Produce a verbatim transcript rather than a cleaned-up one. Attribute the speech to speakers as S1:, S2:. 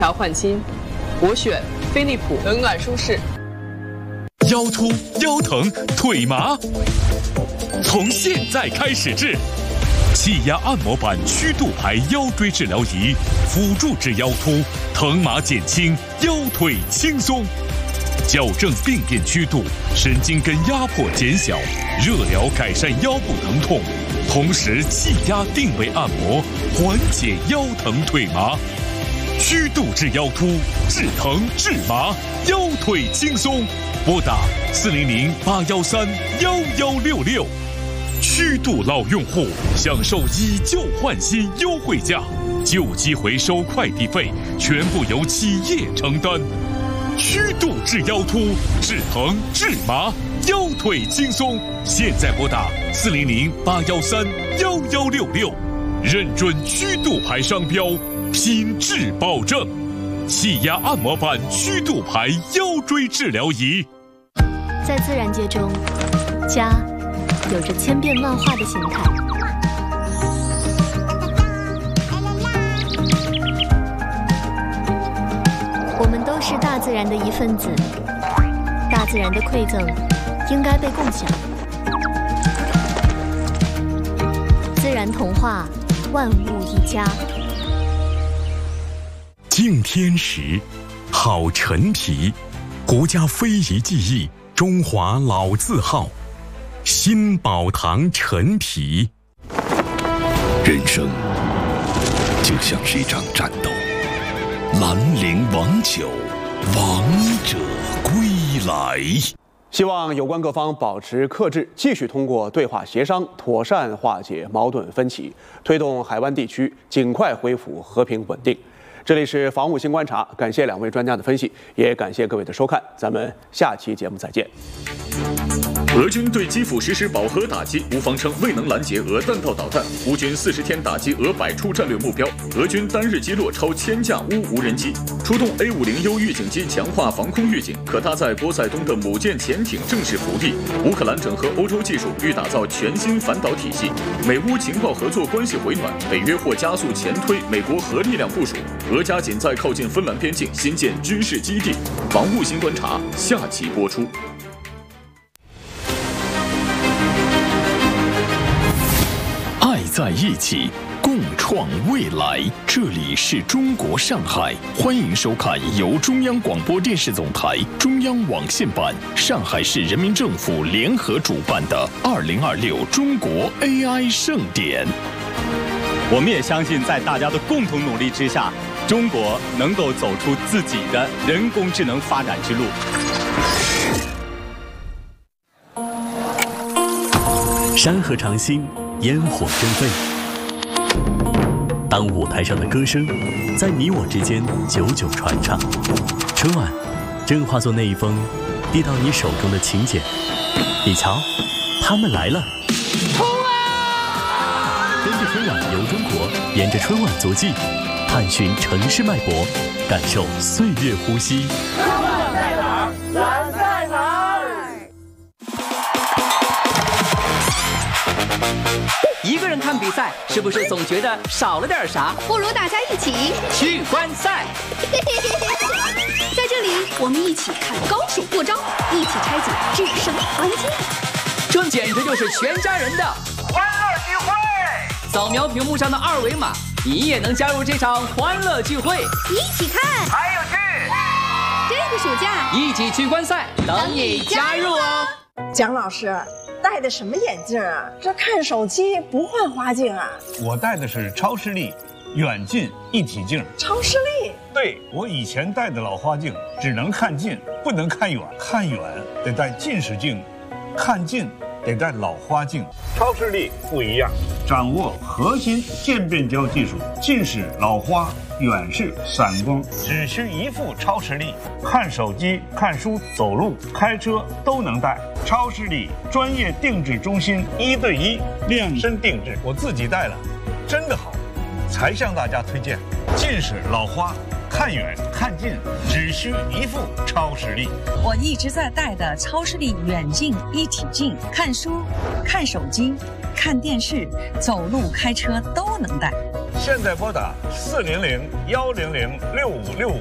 S1: 调换新，我选飞利浦，冷感舒适。
S2: 腰突、腰疼、腿麻，从现在开始治。气压按摩板曲度牌腰椎治疗仪，辅助治腰突，疼麻减轻，腰腿轻松。矫正病变曲度，神经根压迫减小，热疗改善腰部疼痛，同时气压定位按摩，缓解腰疼腿麻。曲度治腰突，治疼治麻，腰腿轻松。拨打四零零八幺三幺幺六六。曲度老用户享受以旧换新优惠价，旧机回收快递费全部由企业承担。曲度治腰突，治疼治麻，腰腿轻松。现在拨打四零零八幺三幺幺六六，认准曲度牌商标，品质保证。气压按摩板曲度牌腰椎治疗仪。
S3: 在自然界中，家有着千变万化的形态。我们都是大自然的一份子，大自然的馈赠应该被共享。自然童话，万物一家。
S2: 敬天时，好陈皮，国家非遗技艺，中华老字号。新宝堂陈皮。
S4: 人生就像是一场战斗，兰陵王酒，王者归来。
S5: 希望有关各方保持克制，继续通过对话协商妥善化解矛盾分歧，推动海湾地区尽快恢复和平稳定。这里是防务新观察，感谢两位专家的分析，也感谢各位的收看，咱们下期节目再见。
S6: 俄军对基辅实施饱和打击，乌方称未能拦截俄弹道导弹。乌军四十天打击俄百处战略目标，俄军单日击落超千架乌无人机。出动 A 五零 U 预警机强化防空预警，可搭载波塞冬的母舰潜艇正式服役。乌克兰整合欧洲技术，欲打造全新反导体系。美乌情报合作关系回暖，北约或加速前推美国核力量部署。俄加紧在靠近芬兰边境新建军事基地。防务新观察下期播出。
S4: 爱在一起，共创未来。这里是中国上海，欢迎收看由中央广播电视总台、中央网信办、上海市人民政府联合主办的二零二六中国 A I 盛典。
S7: 我们也相信，在大家的共同努力之下，中国能够走出自己的人工智能发展之路。
S8: 山河长新，烟火争飞。当舞台上的歌声在你我之间久久传唱，春晚正化作那一封递到你手中的请柬。你瞧，他们来了！冲啊！跟着春晚游中国，沿着春晚足迹，探寻城市脉搏，感受岁月呼吸。春晚在哪儿？咱在哪儿？
S9: 一个人看比赛，是不是总觉得少了点啥？
S10: 不如大家一起
S9: 去观赛。
S10: 在这里，我们一起看高手过招，一起拆解制胜环节。
S9: 这简直就是全家人的欢乐聚会！扫描屏幕上的二维码，你也能加入这场欢乐聚会。
S10: 一起看，
S9: 还有
S10: 去！这个暑假
S9: 一起去观赛，等你加入哦。
S11: 蒋老师。戴的什么眼镜啊？这看手机不换花镜啊？
S12: 我戴的是超视力远近一体镜。
S11: 超视力？
S12: 对，我以前戴的老花镜只能看近，不能看远，看远得戴近视镜，看近得戴老花镜。超视力不一样，掌握核心渐变焦技术，近视、老花、远视、散光，只需一副超视力，看手机、看书、走路、开车都能戴。超视力专业定制中心，一对一量身定制，我自己戴了，真的好，才向大家推荐。近视、老花，看远看近，只需一副超视力。
S13: 我一直在戴的超视力远近一体镜，看书、看手机、看电视、走路、开车都能戴。
S12: 现在拨打四零零幺零零六五六五。